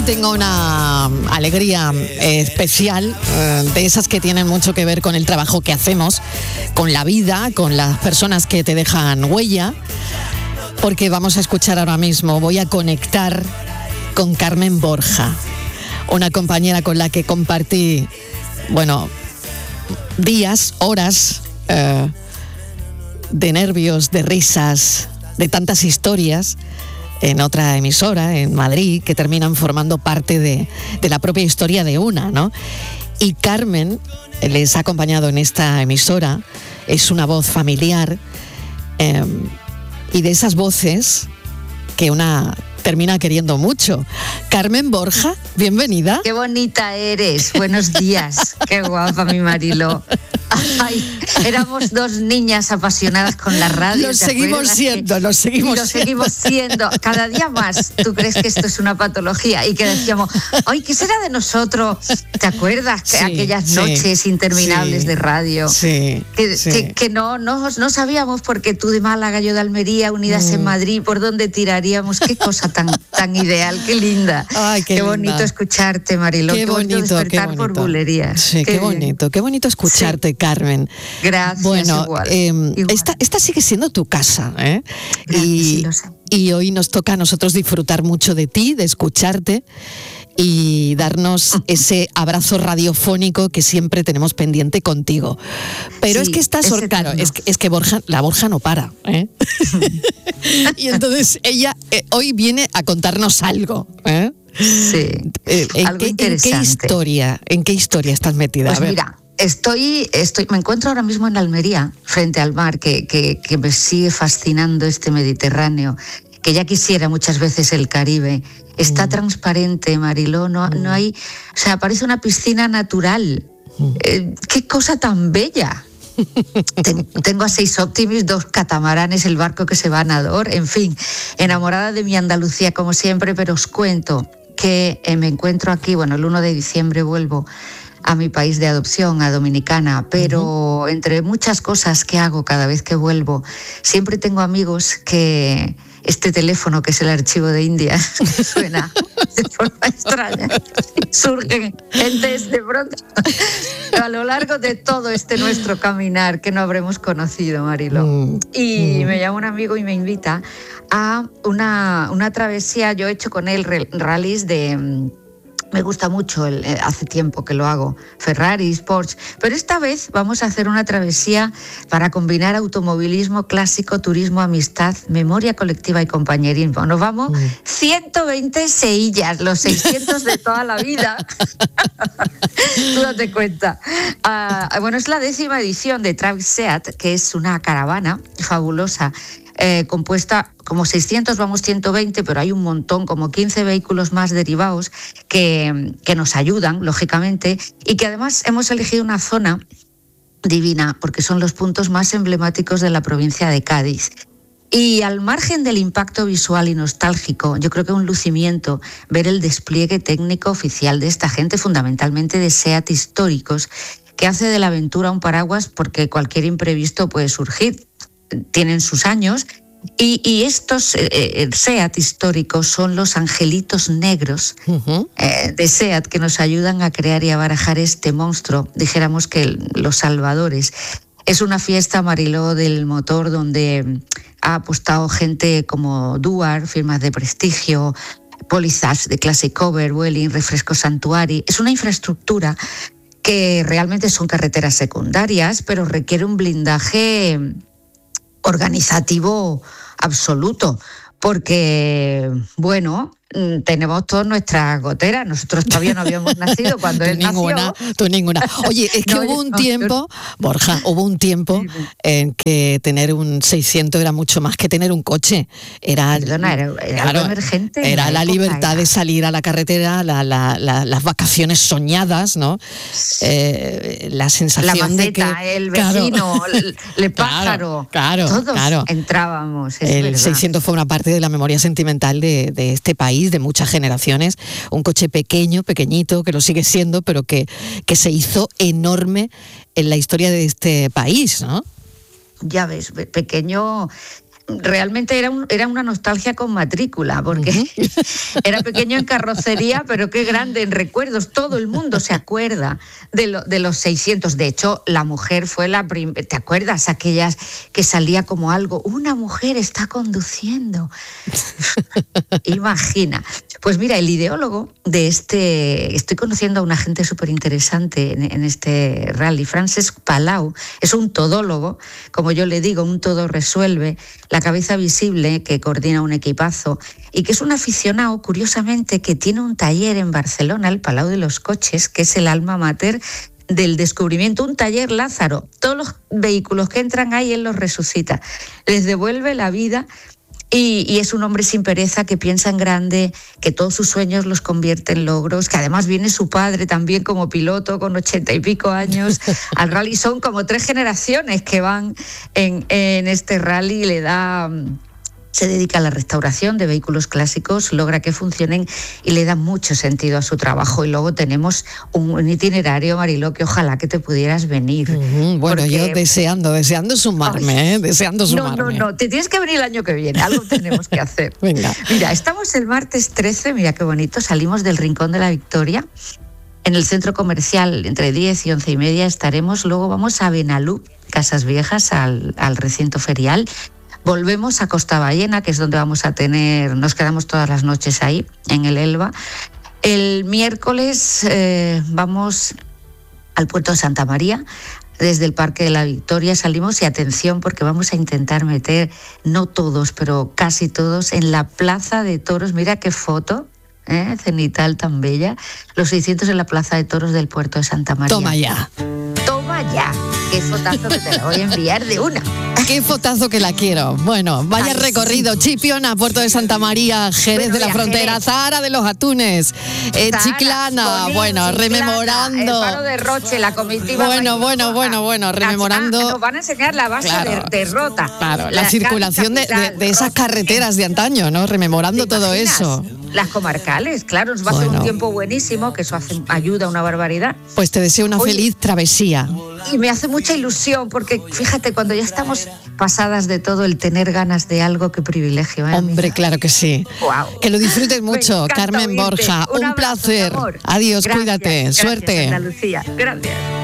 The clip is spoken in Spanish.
tengo una alegría especial, de esas que tienen mucho que ver con el trabajo que hacemos, con la vida, con las personas que te dejan huella, porque vamos a escuchar ahora mismo, voy a conectar con Carmen Borja, una compañera con la que compartí, días, horas de nervios, de risas, de tantas historias, en otra emisora, en Madrid, que terminan formando parte de la propia historia de una, ¿no? Y Carmen les ha acompañado en esta emisora, es una voz familiar, y de esas voces que una termina queriendo mucho. Carmen Borja, bienvenida. Qué bonita eres, buenos días, qué guapa mi Mariló. Ay, éramos dos niñas apasionadas con la radio. Lo seguimos siendo. Cada día más. ¿Tú crees que esto es una patología? Y que decíamos, ay, ¿qué será de nosotros? ¿Te acuerdas? Sí, aquellas noches interminables de radio. Sí, que no sabíamos, porque tú de Málaga, yo de Almería, unidas en Madrid, por dónde tiraríamos. Qué cosa tan ideal, qué linda. Ay, qué bonito linda. Escucharte, Mariló. Qué bonito despertar por bulerías. Sí, qué bonito escucharte, Carmen. Gracias. Bueno, igual. Esta sigue siendo tu casa, ¿eh? Gracias, sí, lo sé. Y hoy nos toca a nosotros disfrutar mucho de ti, de escucharte y darnos ese abrazo radiofónico que siempre tenemos pendiente contigo. Pero sí, es que es que la Borja no para, ¿eh? Y entonces ella hoy viene a contarnos algo, ¿eh? Sí, algo interesante. ¿En qué historia estás metida? Pues mira, me encuentro ahora mismo en Almería, frente al mar, que me sigue fascinando este Mediterráneo, que ya quisiera muchas veces el Caribe. Está transparente, Mariló, no hay, o sea, parece una piscina natural. ¡Qué cosa tan bella! Tengo a 6 Optimis, 2 catamaranes, el barco que se va a nadar, en fin, enamorada de mi Andalucía como siempre, pero os cuento que me encuentro aquí, el 1 de diciembre vuelvo a mi país de adopción, a Dominicana, pero entre muchas cosas que hago cada vez que vuelvo, siempre tengo amigos que este teléfono, que es el archivo de India, que suena de forma extraña, surgen gentes de pronto a lo largo de todo este nuestro caminar que no habremos conocido, Mariló. Y me llama un amigo y me invita a una travesía. Yo he hecho con él rallies de... Me gusta mucho, hace tiempo que lo hago, Ferraris, Porsche, pero esta vez vamos a hacer una travesía para combinar automovilismo clásico, turismo, amistad, memoria colectiva y compañerismo. Nos vamos 120 seillas, los 600 de toda la vida. Tú date cuenta. Es la 10ª edición de Travis Seat, que es una caravana fabulosa, compuesta como 600, vamos 120, pero hay un montón, como 15 vehículos más derivados que nos ayudan, lógicamente, y que además hemos elegido una zona divina porque son los puntos más emblemáticos de la provincia de Cádiz. Y al margen del impacto visual y nostálgico, yo creo que un lucimiento ver el despliegue técnico oficial de esta gente, fundamentalmente de SEAT históricos, que hace de la aventura un paraguas porque cualquier imprevisto puede surgir. Tienen sus años y estos SEAT históricos son los angelitos negros de SEAT que nos ayudan a crear y a barajar este monstruo, dijéramos que los salvadores. Es una fiesta, Mariló, del motor donde ha apostado gente como Duar, firmas de prestigio, Polizas de Classic Cover, Vueling, Refresco Santuari. Es una infraestructura que realmente son carreteras secundarias, pero requiere un blindaje organizativo absoluto, porque, tenemos todas nuestras goteras. Nosotros todavía no habíamos nacido cuando él nació. Tú ninguna. Oye, es que hubo un tiempo, Borja, en que tener un 600 era mucho más que tener un coche. Era algo emergente. Era la libertad de salir a la carretera, las vacaciones soñadas, ¿no? La sensación la maceta, de que... el vecino, el pájaro, todos entrábamos. El 600 fue una parte de la memoria sentimental de este país, de muchas generaciones, un coche pequeñito, que lo sigue siendo, pero que se hizo enorme en la historia de este país, ¿no? Ya ves, pequeño. realmente era una nostalgia con matrícula, porque era pequeño en carrocería, pero qué grande en recuerdos. Todo el mundo se acuerda de los 600. De hecho, la mujer fue la primera. ¿Te acuerdas? Aquellas que salía como algo, una mujer está conduciendo. Imagina. Pues mira, el ideólogo de estoy conociendo a una gente súper interesante en este rally, Francesc Palau, es un todólogo, como yo le digo, un todo resuelve, la cabeza visible que coordina un equipazo y que es un aficionado, curiosamente, que tiene un taller en Barcelona, el Palau de los Coches, que es el alma mater del descubrimiento, un taller Lázaro. Todos los vehículos que entran ahí, él los resucita, les devuelve la vida. Y es un hombre sin pereza que piensa en grande, que todos sus sueños los convierte en logros, que además viene su padre también como piloto con 80 y pico años al rally. Son como 3 generaciones que van en este rally y se dedica a la restauración de vehículos clásicos, logra que funcionen y le da mucho sentido a su trabajo. Y luego tenemos un itinerario, Mariló, que ojalá que te pudieras venir. Bueno, porque yo deseando sumarme, deseando sumarme. No, te tienes que venir el año que viene, algo tenemos que hacer. Venga. Mira, estamos el martes 13, mira qué bonito, salimos del Rincón de la Victoria. En el centro comercial, entre 10 y 11 y media estaremos. Luego vamos a Benalú, Casas Viejas, al recinto ferial. Volvemos a Costa Ballena, que es donde vamos a nos quedamos todas las noches ahí, en el Elba. El miércoles vamos al puerto de Santa María. Desde el Parque de la Victoria salimos y atención porque vamos a intentar meter, no todos, pero casi todos, en la Plaza de Toros. Mira qué foto, cenital tan bella. Los 600 en la Plaza de Toros del puerto de Santa María. Toma ya. Qué fotazo que te la voy a enviar de una. Qué fotazo que la quiero. Bueno, vaya recorrido. Sí. Chipiona, Puerto de Santa María, Jerez de la Frontera, Jerez. Zahara de los Atunes, Chiclana, Chiclana, rememorando. El Faro de Roche, la comitiva. Bueno, rememorando. Nos van a enseñar la base de Rota. Claro, la circulación de esas carreteras de antaño, ¿no? Rememorando todo eso. Las comarcales, claro, nos va a hacer un tiempo buenísimo, que eso ayuda una barbaridad. Pues te deseo una feliz travesía. Y me hace mucha ilusión, porque fíjate, cuando ya estamos pasadas de todo, el tener ganas de algo, qué privilegio. Hombre, claro que sí. Wow. Que lo disfrutes mucho, Carmen Borja. Un placer. Adiós, gracias, cuídate. Gracias, suerte. Andalucía. Gracias.